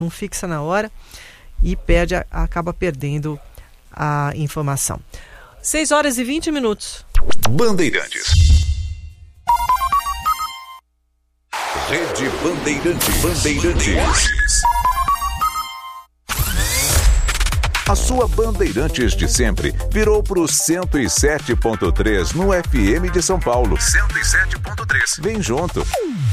não fixa na hora e acaba perdendo a informação. 6h20. Bandeirantes. Rede Bandeirantes. A sua Bandeirantes de sempre virou pro 107.3 no FM de São Paulo. 107.3. Vem junto.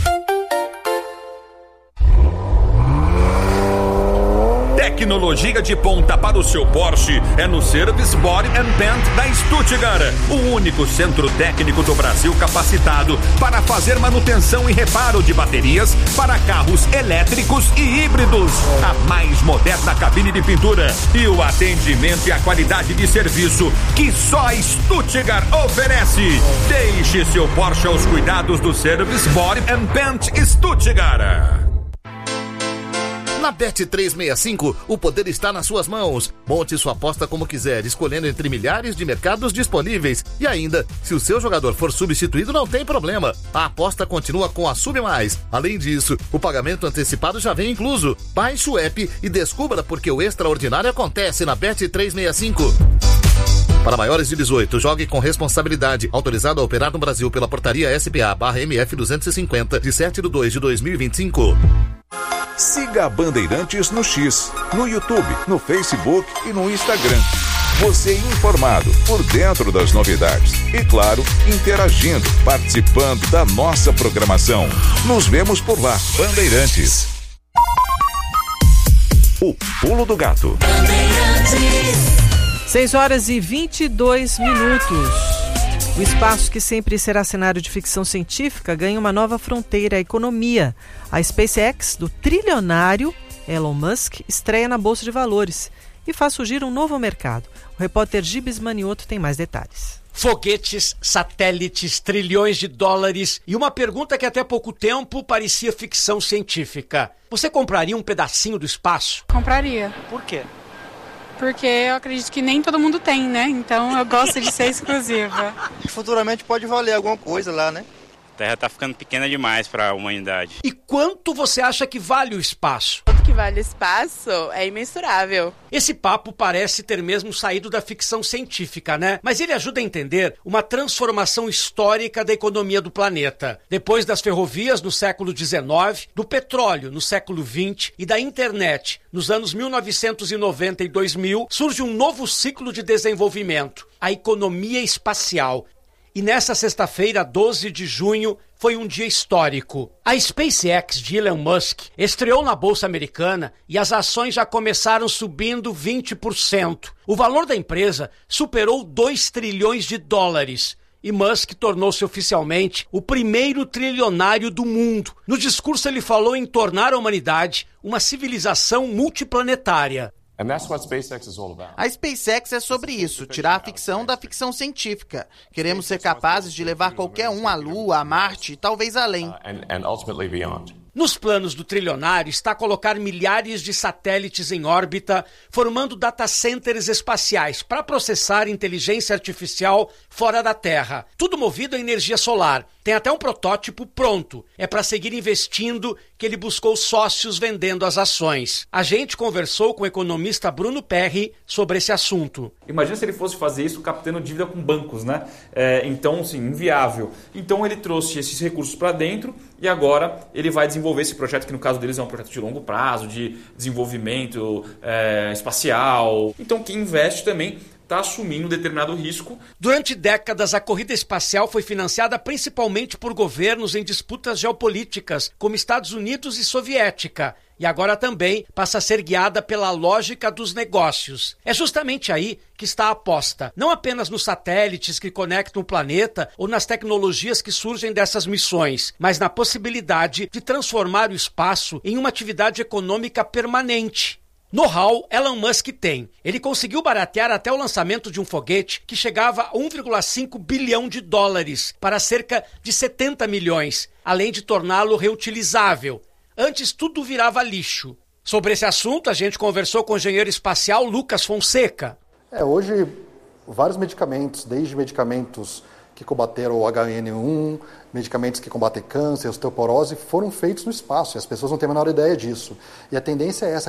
Tecnologia de ponta para o seu Porsche é no Service Body and Paint da Stuttgart, o único centro técnico do Brasil capacitado para fazer manutenção e reparo de baterias para carros elétricos e híbridos. A mais moderna cabine de pintura e o atendimento e a qualidade de serviço que só a Stuttgart oferece. Deixe seu Porsche aos cuidados do Service Body and Paint Stuttgart. Na Bet365, o poder está nas suas mãos. Monte sua aposta como quiser, escolhendo entre milhares de mercados disponíveis. E ainda, se o seu jogador for substituído, não tem problema. A aposta continua com a Sub Mais. Além disso, o pagamento antecipado já vem incluso. Baixe o app e descubra porque o extraordinário acontece na Bet365. Para maiores de 18, jogue com responsabilidade. Autorizado a operar no Brasil pela portaria SPA/MF 250, de 7/2/2025. Siga a Bandeirantes no X, no YouTube, no Facebook e no Instagram. Você informado, por dentro das novidades. E claro, interagindo, participando da nossa programação. Nos vemos por lá. Bandeirantes. O Pulo do Gato. 6h22. O espaço que sempre será cenário de ficção científica ganha uma nova fronteira, a economia. A SpaceX, do trilionário Elon Musk, estreia na Bolsa de Valores e faz surgir um novo mercado. O repórter Gibes Manioto tem mais detalhes. Foguetes, satélites, trilhões de dólares e uma pergunta que até pouco tempo parecia ficção científica. Você compraria um pedacinho do espaço? Compraria. Por quê? Porque eu acredito que nem todo mundo tem, né? Então eu gosto de ser exclusiva. Futuramente pode valer alguma coisa lá, né? A Terra tá ficando pequena demais para a humanidade. E quanto você acha que vale o espaço? Quanto que vale o espaço é imensurável. Esse papo parece ter mesmo saído da ficção científica, né? Mas ele ajuda a entender uma transformação histórica da economia do planeta. Depois das ferrovias no século XIX, do petróleo no século XX e da internet nos anos 1990 e 2000, surge um novo ciclo de desenvolvimento, a economia espacial. E nessa sexta-feira, 12 de junho, foi um dia histórico. A SpaceX de Elon Musk estreou na Bolsa Americana e as ações já começaram subindo 20%. O valor da empresa superou 2 trilhões de dólares. E Musk tornou-se oficialmente o primeiro trilionário do mundo. No discurso ele falou em tornar a humanidade uma civilização multiplanetária. A SpaceX é sobre isso, tirar a ficção da ficção científica. Queremos ser capazes de levar qualquer um à Lua, a Marte e talvez além. Nos planos do trilionário está colocar milhares de satélites em órbita, formando data centers espaciais para processar inteligência artificial fora da Terra. Tudo movido a energia solar. Tem até um protótipo pronto. É para seguir investindo que ele buscou sócios vendendo as ações. A gente conversou com o economista Bruno Perry sobre esse assunto. Imagina se ele fosse fazer isso captando dívida com bancos, né? Então, assim, inviável. Então ele trouxe esses recursos para dentro e agora ele vai desenvolver esse projeto, que no caso deles é um projeto de longo prazo, de desenvolvimento espacial. Então quem investe também está assumindo um determinado risco. Durante décadas, a corrida espacial foi financiada principalmente por governos em disputas geopolíticas, como Estados Unidos e Soviética. E agora também passa a ser guiada pela lógica dos negócios. É justamente aí que está a aposta. Não apenas nos satélites que conectam o planeta ou nas tecnologias que surgem dessas missões, mas na possibilidade de transformar o espaço em uma atividade econômica permanente. Know-how Elon Musk tem. Ele conseguiu baratear até o lançamento de um foguete que chegava a 1,5 bilhão de dólares para cerca de 70 milhões, além de torná-lo reutilizável. Antes tudo virava lixo. Sobre esse assunto, a gente conversou com o engenheiro espacial Lucas Fonseca. Hoje, vários medicamentos, desde medicamentos que combateram o HN1, medicamentos que combatem câncer, osteoporose, foram feitos no espaço, e as pessoas não têm a menor ideia disso. E a tendência é essa,